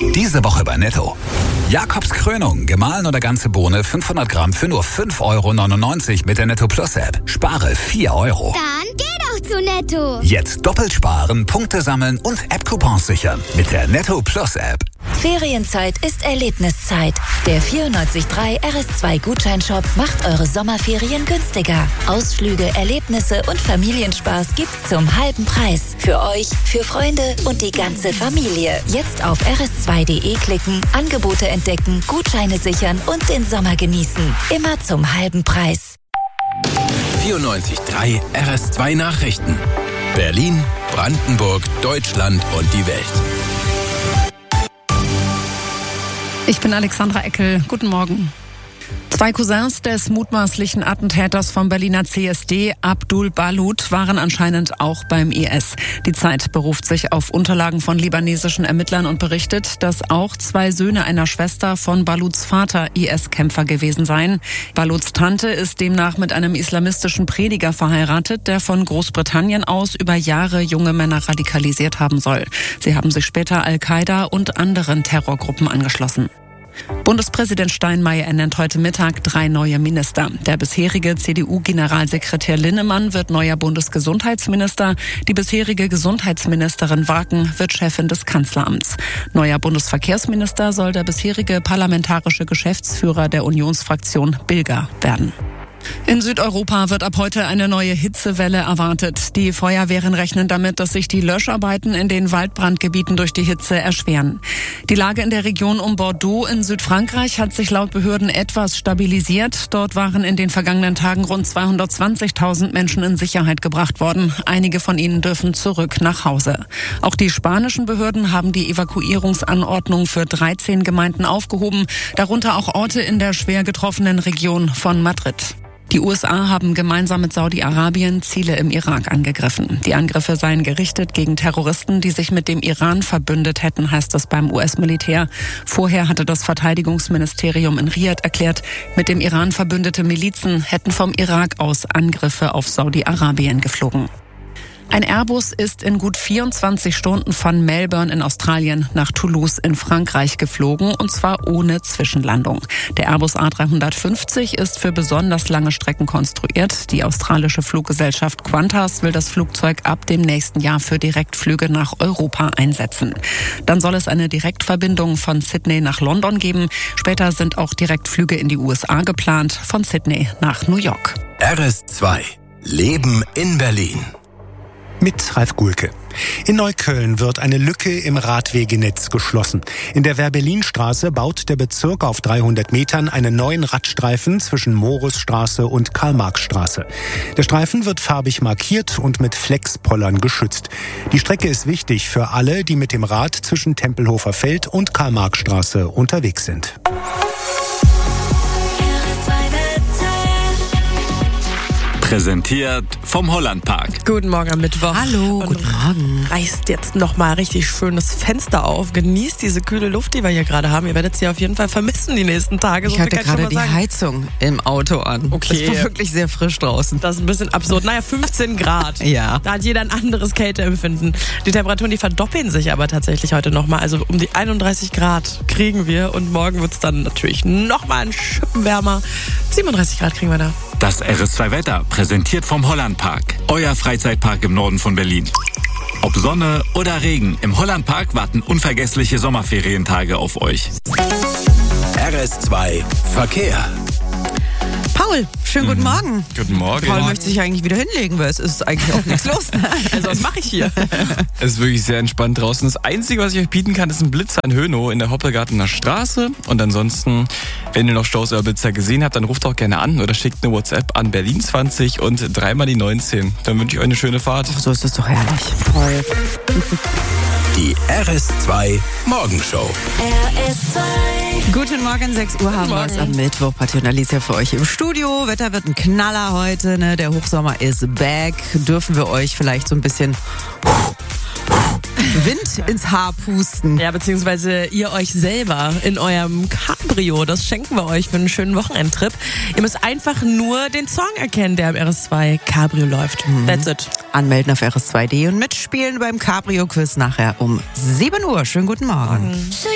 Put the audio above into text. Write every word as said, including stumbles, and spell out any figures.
Diese Woche bei Netto. Jakobs Krönung, gemahlen oder ganze Bohne fünfhundert Gramm für nur fünf Euro neunundneunzig mit der Netto Plus App. Spare vier Euro. Dann geh doch zu Netto. Jetzt doppelt sparen, Punkte sammeln und App-Coupons sichern mit der Netto Plus App. Ferienzeit ist Erlebniszeit. Der vierundneunzig Komma drei R S zwei Gutscheinshop macht eure Sommerferien günstiger. Ausflüge, Erlebnisse und Familienspaß gibt's zum halben Preis. Für euch, für Freunde und die ganze Familie. Jetzt auf r s zwei punkt d e klicken, Angebote entdecken, Gutscheine sichern und den Sommer genießen. Immer zum halben Preis. vierundneunzig Komma drei R S zwei Nachrichten. Berlin, Brandenburg, Deutschland und die Welt. Ich bin Alexandra Eckel. Guten Morgen. Zwei Cousins des mutmaßlichen Attentäters vom Berliner C S D, Abdul Balut, waren anscheinend auch beim I S. Die Zeit beruft sich auf Unterlagen von libanesischen Ermittlern und berichtet, dass auch zwei Söhne einer Schwester von Baluts Vater I S-Kämpfer gewesen seien. Baluts Tante ist demnach mit einem islamistischen Prediger verheiratet, der von Großbritannien aus über Jahre junge Männer radikalisiert haben soll. Sie haben sich später Al-Qaida und anderen Terrorgruppen angeschlossen. Bundespräsident Steinmeier ernennt heute Mittag drei neue Minister. Der bisherige C D U-Generalsekretär Linnemann wird neuer Bundesgesundheitsminister. Die bisherige Gesundheitsministerin Waken wird Chefin des Kanzleramts. Neuer Bundesverkehrsminister soll der bisherige parlamentarische Geschäftsführer der Unionsfraktion Bilger werden. In Südeuropa wird ab heute eine neue Hitzewelle erwartet. Die Feuerwehren rechnen damit, dass sich die Löscharbeiten in den Waldbrandgebieten durch die Hitze erschweren. Die Lage in der Region um Bordeaux in Südfrankreich hat sich laut Behörden etwas stabilisiert. Dort waren in den vergangenen Tagen rund zweihundertzwanzigtausend Menschen in Sicherheit gebracht worden. Einige von ihnen dürfen zurück nach Hause. Auch die spanischen Behörden haben die Evakuierungsanordnung für dreizehn Gemeinden aufgehoben, darunter auch Orte in der schwer getroffenen Region von Madrid. Die U S A haben gemeinsam mit Saudi-Arabien Ziele im Irak angegriffen. Die Angriffe seien gerichtet gegen Terroristen, die sich mit dem Iran verbündet hätten, heißt es beim U S-Militär. Vorher hatte das Verteidigungsministerium in Riad erklärt, mit dem Iran verbündete Milizen hätten vom Irak aus Angriffe auf Saudi-Arabien geflogen. Ein Airbus ist in gut vierundzwanzig Stunden von Melbourne in Australien nach Toulouse in Frankreich geflogen, und zwar ohne Zwischenlandung. Der Airbus A dreihundertfünfzig ist für besonders lange Strecken konstruiert. Die australische Fluggesellschaft Qantas will das Flugzeug ab dem nächsten Jahr für Direktflüge nach Europa einsetzen. Dann soll es eine Direktverbindung von Sydney nach London geben. Später sind auch Direktflüge in die U S A geplant, von Sydney nach New York. R S zwei. Leben in Berlin. Mit Ralf Gulke. In Neukölln wird eine Lücke im Radwegenetz geschlossen. In der Wehr-Berlin-Straße baut der Bezirk auf dreihundert Metern einen neuen Radstreifen zwischen Morusstraße und Karl-Marx-Straße. Der Streifen wird farbig markiert und mit Flexpollern geschützt. Die Strecke ist wichtig für alle, die mit dem Rad zwischen Tempelhofer Feld und Karl-Marx-Straße unterwegs sind. Präsentiert vom Hollandpark. Guten Morgen am Mittwoch. Hallo, Und guten Morgen. reißt jetzt nochmal richtig schön das Fenster auf. Genießt diese kühle Luft, die wir hier gerade haben. Ihr werdet sie auf jeden Fall vermissen die nächsten Tage. Ich So viel hatte kann schon gerade mal die sagen. Heizung im Auto an. Okay. Es war wirklich sehr frisch draußen. Das ist ein bisschen absurd. Naja, fünfzehn Grad. Ja. Da hat jeder ein anderes Kälteempfinden. Die Temperaturen, die verdoppeln sich aber tatsächlich heute nochmal. Also um die einunddreißig Grad kriegen wir. Und morgen wird es dann natürlich nochmal ein Schippen wärmer. siebenunddreißig Grad kriegen wir da. Das R S zwei Wetter, präsentiert vom Hollandpark. Euer Freizeitpark im Norden von Berlin. Ob Sonne oder Regen, im Hollandpark warten unvergessliche Sommerferientage auf euch. R S zwei Verkehr. Paul, schönen guten Morgen. Guten Morgen. Paul möchte sich eigentlich wieder hinlegen, weil es ist eigentlich auch nichts los. Also was mache ich hier? Es ist wirklich sehr entspannt draußen. Das Einzige, was ich euch bieten kann, ist ein Blitzer in Hönow in der Hoppelgartener Straße. Und ansonsten, wenn ihr noch Staus oder Blitzer gesehen habt, dann ruft auch gerne an oder schickt eine WhatsApp an Berlin zwanzig und dreimal die neunzehn. Dann wünsche ich euch eine schöne Fahrt. So ist es doch herrlich. Toll. Die R S zwei Morgenshow. R S zwei. Guten Morgen, sechs Uhr haben wir es am Mittwoch. Patti und Alicia für euch im Studio. Wetter wird ein Knaller heute, ne? Der Hochsommer ist back. Dürfen wir euch vielleicht so ein bisschen Wind ins Haar pusten? Ja, beziehungsweise ihr euch selber in eurem Cabrio. Das schenken wir euch für einen schönen Wochenendtrip. Ihr müsst einfach nur den Song erkennen, der im R S zwei Cabrio läuft. Mhm. That's it. Anmelden auf R S zwei punkt de und mitspielen beim Cabrio-Quiz nachher um sieben Uhr. Schönen guten Morgen. Mhm.